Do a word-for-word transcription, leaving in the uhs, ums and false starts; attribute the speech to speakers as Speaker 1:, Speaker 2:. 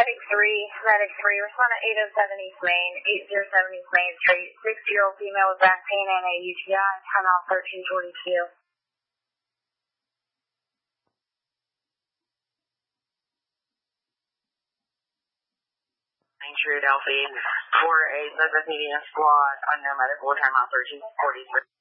Speaker 1: Medic three, Medic three, respond to eight oh seven East Main, eight oh seven East Main Street, sixty-year-old female with back pain and a U T I, time out thirteen forty-two.
Speaker 2: Main Street, Alpha, four eight, Business Medium Squad, unknown medical, time out thirteen forty-three.